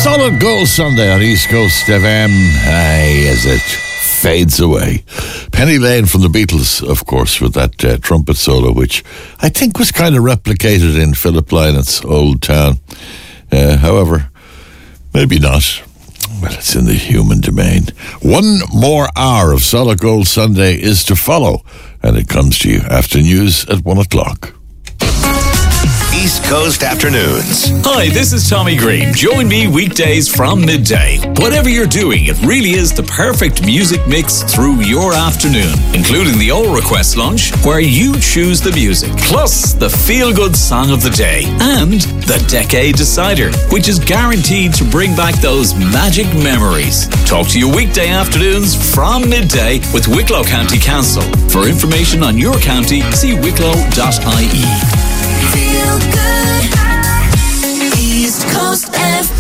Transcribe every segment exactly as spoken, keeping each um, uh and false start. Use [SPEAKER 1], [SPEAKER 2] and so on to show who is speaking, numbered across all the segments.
[SPEAKER 1] Solid Gold Sunday on East Coast F M. Aye, as it fades away. Penny Lane from the Beatles, of course, with that uh, trumpet solo, which I think was kind of replicated in Philip Lynot's Old Town. Uh, however, maybe not. Well, it's in the human domain. One more hour of Solid Gold Sunday is to follow, and it comes to you after news at one o'clock.
[SPEAKER 2] East Coast Afternoons.
[SPEAKER 3] Hi, this is Tommy Green. Join me weekdays from midday. Whatever you're doing, it really is the perfect music mix through your afternoon, including the All Request Lunch, where you choose the music, plus the feel-good song of the day, and the Decade Decider, which is guaranteed to bring back those magic memories. Talk to you weekday afternoons from midday with Wicklow County Council. For information on your county, see wicklow dot I E.
[SPEAKER 4] Feel good. East Coast F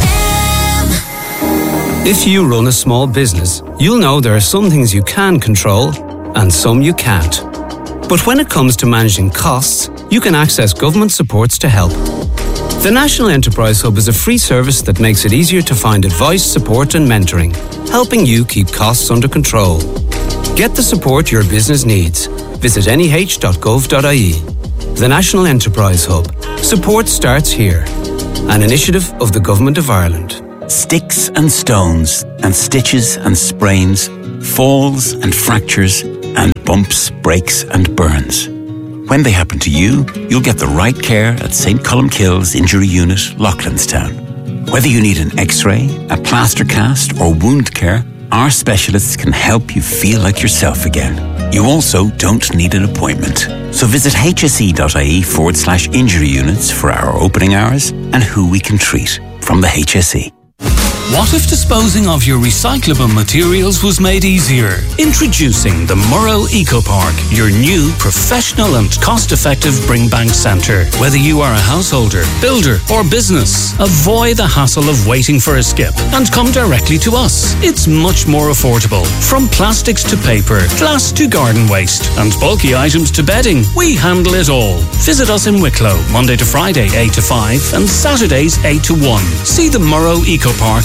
[SPEAKER 4] M.
[SPEAKER 5] If you run a small business, you'll know there are some things you can control and some you can't. But when it comes to managing costs, you can access government supports to help. The National Enterprise Hub is a free service that makes it easier to find advice, support and mentoring, helping you keep costs under control. Get the support your business needs. Visit N E H dot gov dot I E. The National Enterprise Hub. Support starts here. An initiative of the Government of Ireland.
[SPEAKER 6] Sticks and stones and stitches and sprains, falls and fractures and bumps, breaks and burns. When they happen to you, you'll get the right care at Saint Columkille's Injury Unit, Loughlinstown. Whether you need an X-ray, a plaster cast or wound care, our specialists can help you feel like yourself again. You also don't need an appointment. So visit hse.ie forward slash injury units for our opening hours and who we can treat from the H S E.
[SPEAKER 7] What if disposing of your recyclable materials was made easier? Introducing the Murrow Eco Park, your new professional and cost-effective bring bank centre. Whether you are a householder, builder or business, avoid the hassle of waiting for a skip and come directly to us. It's much more affordable. From plastics to paper, glass to garden waste and bulky items to bedding, we handle it all. Visit us in Wicklow, Monday to Friday eight to five and Saturdays eight to one. See the Murrow Eco Park.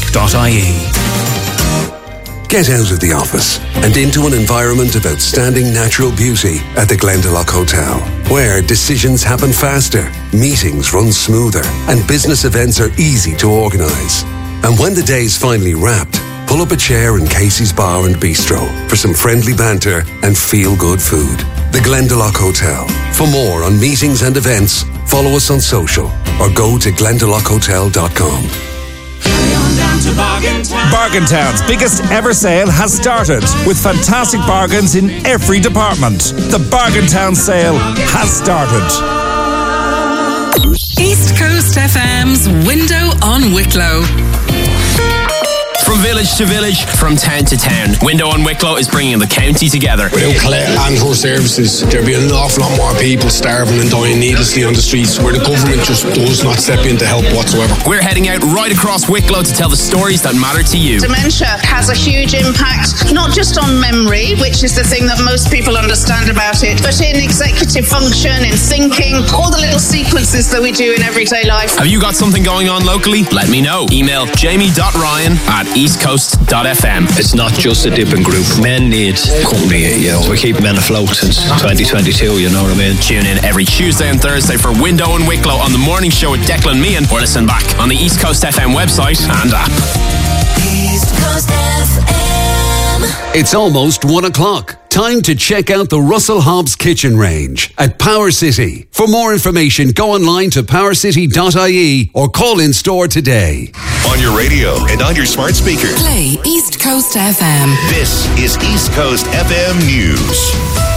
[SPEAKER 8] Get out of the office and into an environment of outstanding natural beauty at the Glendalough Hotel, where decisions happen faster, meetings run smoother, and business events are easy to organise. And when the day's finally wrapped, pull up a chair in Casey's Bar and Bistro for some friendly banter and feel-good food. The Glendalough Hotel. For more on meetings and events, follow us on social or go to glendalough hotel dot com.
[SPEAKER 9] Bargaintown's biggest ever sale has started with fantastic bargains in every department. The Bargaintown sale has started.
[SPEAKER 10] East Coast F M's Window on Wicklow.
[SPEAKER 11] From village to village, from town to town, Window on Wicklow is bringing the county together.
[SPEAKER 12] Without Colette and her services, there'd be an awful lot more people starving and dying needlessly on the streets, where the government just does not step in to help whatsoever.
[SPEAKER 11] We're heading out right across Wicklow to tell the stories that matter to you.
[SPEAKER 13] Dementia has a huge impact, not just on memory, which is the thing that most people understand about it, but in executive function, in thinking, all the little sequences that we do in everyday life.
[SPEAKER 11] Have you got something going on locally? Let me know. Email jamie dot ryan at east coast dot f m.
[SPEAKER 14] It's not just a dipping group. Men need company, you know. We keep men afloat since twenty twenty-two, you know what I mean?
[SPEAKER 11] Tune in every Tuesday and Thursday for Window and Wicklow on the morning show with Declan Meehan, or listen back on the East Coast F M website and app.
[SPEAKER 4] East Coast F M.
[SPEAKER 15] It's almost one o'clock. Time to check out the Russell Hobbs kitchen range at Power City. For more information, go online to power city dot I E or call in store today.
[SPEAKER 2] On your radio and on your smart speaker.
[SPEAKER 10] Play East Coast F M.
[SPEAKER 2] This is East Coast F M News.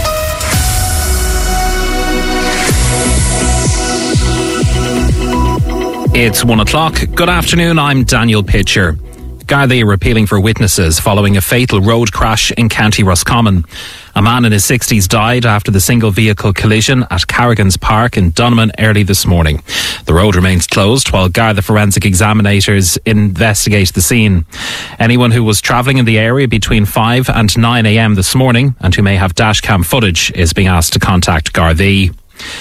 [SPEAKER 16] It's one o'clock. Good afternoon, I'm Daniel Pitcher. Gardaí are appealing for witnesses following a fatal road crash in County Roscommon. A man in his sixties died after the single vehicle collision at Carrigan's Park in Doneman early this morning. The road remains closed while Garda forensic examinators investigate the scene. Anyone who was travelling in the area between five and nine a m this morning and who may have dashcam footage is being asked to contact Gardaí.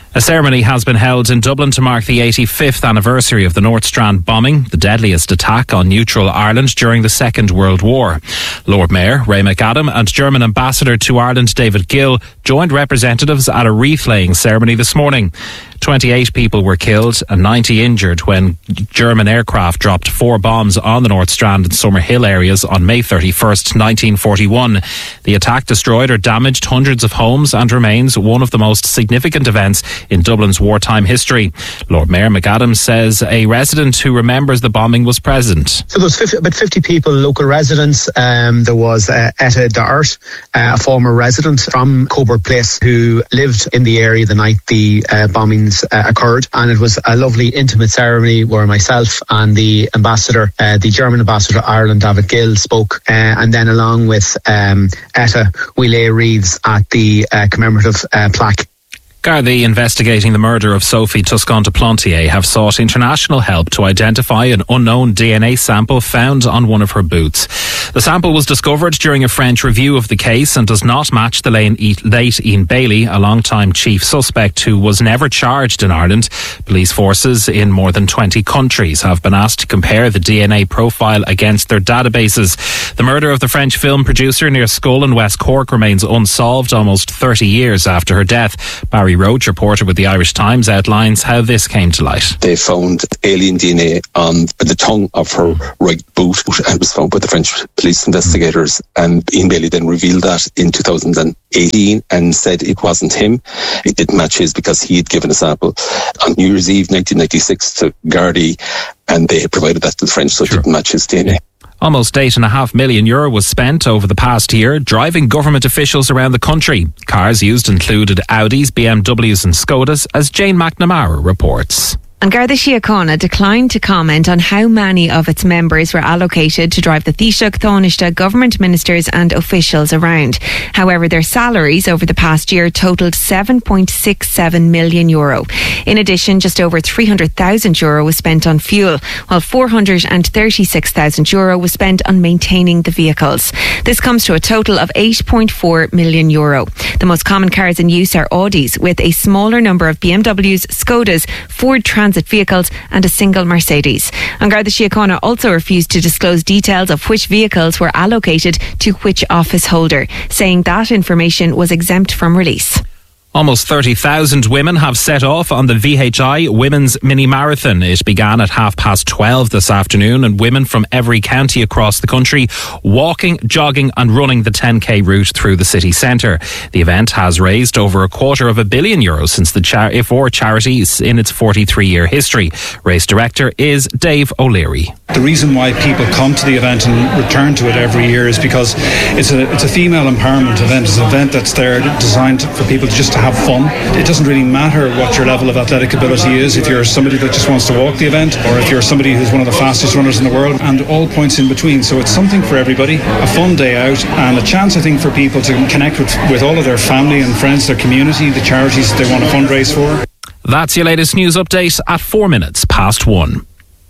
[SPEAKER 16] A ceremony has been held in Dublin to mark the eighty-fifth anniversary of the North Strand bombing, the deadliest attack on neutral Ireland during the Second World War. Lord Mayor Ray McAdam and German Ambassador to Ireland David Gill joined representatives at a wreath-laying ceremony this morning. twenty-eight people were killed and ninety injured when German aircraft dropped four bombs on the North Strand and Summerhill areas on May thirty-first, nineteen forty-one. The attack destroyed or damaged hundreds of homes and remains one of the most significant events in Dublin's wartime history. Lord Mayor McAdam says a resident who remembers the bombing was present.
[SPEAKER 17] So there was fifty, about fifty people, local residents. Um, there was uh, Etta Dart, uh, a former resident from Coburg Place who lived in the area the night the uh, bombings uh, occurred. And it was a lovely intimate ceremony where myself and the ambassador, uh, the German ambassador to Ireland, David Gill, spoke. Uh, and then along with um, Etta, we lay wreaths at the uh, commemorative uh, plaque.
[SPEAKER 16] Gardaí investigating the murder of Sophie Toscan de Plantier have sought international help to identify an unknown D N A sample found on one of her boots. The sample was discovered during a French review of the case and does not match the late Ian Bailey, a long-time chief suspect who was never charged in Ireland. Police forces in more than twenty countries have been asked to compare the D N A profile against their databases. The murder of the French film producer near Schull in West Cork remains unsolved almost thirty years after her death. Barry Roach, reporter with the Irish Times, outlines how this came to light.
[SPEAKER 18] They found alien D N A on the tongue of her right boot and was found by the French police investigators. And Ian Bailey then revealed that in two thousand eighteen and said it wasn't him. It didn't match his because he had given a sample on New Year's Eve nineteen ninety-six to Gardaí and they had provided that to the French, so sure. It didn't match his D N A.
[SPEAKER 16] Almost eight and a half million euro was spent over the past year driving government officials around the country. Cars used included Audis, B M Ws and Skodas, as Jane McNamara reports.
[SPEAKER 19] And Garda Síochána declined to comment on how many of its members were allocated to drive the Taoiseach, Taoiseach, government ministers and officials around. However, their salaries over the past year totalled seven point six seven million euro. In addition, just over three hundred thousand euro was spent on fuel, while four hundred thirty-six thousand euro was spent on maintaining the vehicles. This comes to a total of eight point four million euro. The most common cars in use are Audis, with a smaller number of B M Ws, Skodas, Ford Transit vehicles and a single Mercedes. And Garda Síochána also refused to disclose details of which vehicles were allocated to which office holder, saying that information was exempt from release.
[SPEAKER 16] Almost thirty thousand women have set off on the V H I Women's Mini Marathon. It began at half past twelve this afternoon and women from every county across the country walking, jogging and running the ten K route through the city centre. The event has raised over a quarter of a billion euros since the char- for charities in its forty-three year history. Race director is Dave O'Leary.
[SPEAKER 20] The reason why people come to the event and return to it every year is because it's a, it's a female empowerment event. It's an event that's there designed for people just to have fun. It doesn't really matter what your level of athletic ability is, if you're somebody that just wants to walk the event or if you're somebody who's one of the fastest runners in the world, and all points in between. So it's something for everybody, a fun day out and a chance, I think, for people to connect with, with all of their family and friends, their community, the charities they want to fundraise for.
[SPEAKER 16] That's your latest news update at four minutes past one.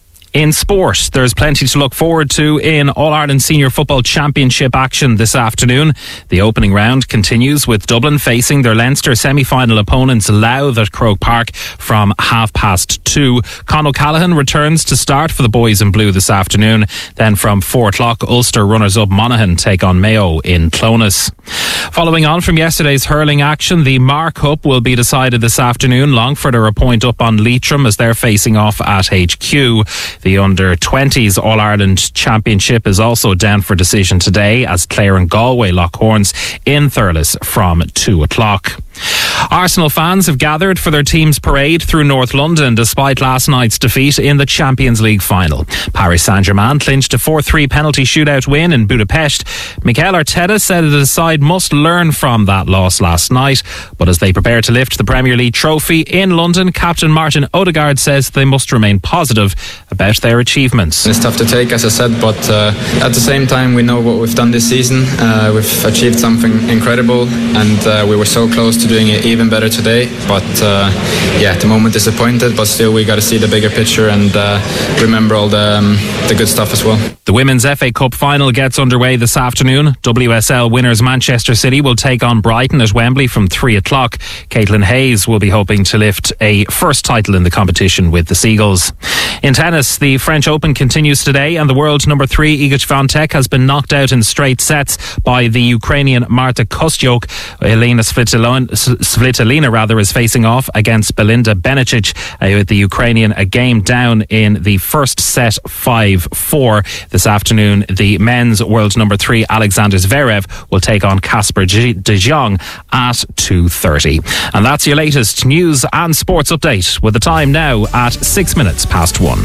[SPEAKER 16] In sport, there's plenty to look forward to in All-Ireland Senior Football Championship action this afternoon. The opening round continues with Dublin facing their Leinster semi-final opponents Louth at Croke Park from half past two. Con O'Callaghan returns to start for the boys in blue this afternoon. Then from four o'clock, Ulster runners-up Monaghan take on Mayo in Clones. Following on from yesterday's hurling action, the Mar Cup will be decided this afternoon. Longford are a point up on Leitrim as they're facing off at H Q. The under twenties All-Ireland Championship is also down for decision today as Clare and Galway lock horns in Thurles from two o'clock. Arsenal fans have gathered for their team's parade through North London despite last night's defeat in the Champions League final. Paris Saint-Germain clinched a four three penalty shootout win in Budapest. Mikel Arteta said that the side must learn from that loss last night, but as they prepare to lift the Premier League trophy in London, captain Martin Odegaard says they must remain positive about about their achievements.
[SPEAKER 21] It's tough to take, as I said, but uh, at the same time we know what we've done this season. Uh, we've achieved something incredible, and uh, we were so close to doing it even better today. But uh, yeah, at the moment disappointed, but still we got to see the bigger picture and uh, remember all the, um, the good stuff as well.
[SPEAKER 16] The Women's F A Cup final gets underway this afternoon. W S L winners Manchester City will take on Brighton at Wembley from three o'clock. Caitlin Hayes will be hoping to lift a first title in the competition with the Seagulls. In tennis, the French Open continues today, and the world number three Iga Swiatek has been knocked out in straight sets by the Ukrainian Marta Kostyuk. Elena Svitolina, Svitolina rather, is facing off against Belinda Bencic, uh, with the Ukrainian a game down in the first set five four. This afternoon, the men's world number three Alexander Zverev will take on Casper de Jong at two thirty. And that's your latest news and sports update, with the time now at six minutes past one.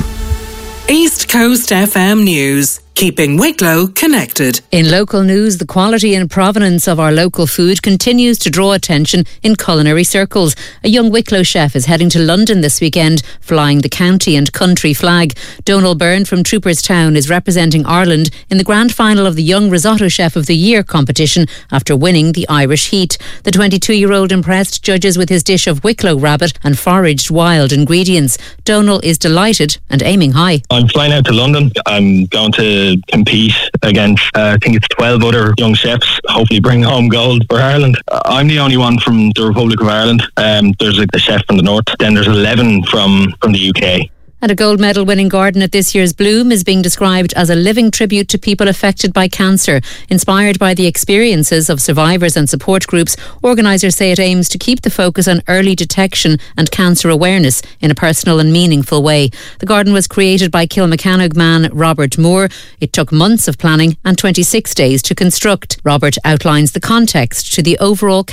[SPEAKER 10] East Coast F M News. Keeping Wicklow connected.
[SPEAKER 22] In local news, the quality and provenance of our local food continues to draw attention in culinary circles. A young Wicklow chef is heading to London this weekend, flying the county and country flag. Donal Byrne from Trooperstown is representing Ireland in the grand final of the Young Risotto Chef of the Year competition after winning the Irish Heat. The twenty-two-year-old impressed judges with his dish of Wicklow rabbit and foraged wild ingredients. Donal is delighted and aiming high.
[SPEAKER 23] I'm flying out to London. I'm going to compete against uh, I think it's twelve other young chefs, hopefully bring home gold for Ireland. I'm the only one from the Republic of Ireland. Um, there's a, a chef from the north, then there's eleven from, from the U K.
[SPEAKER 22] And a gold medal winning garden at this year's Bloom is being described as a living tribute to people affected by cancer. Inspired by the experiences of survivors and support groups, organisers say it aims to keep the focus on early detection and cancer awareness in a personal and meaningful way. The garden was created by Kilmacanoog man Robert Moore. It took months of planning and twenty-six days to construct. Robert outlines the context to the overall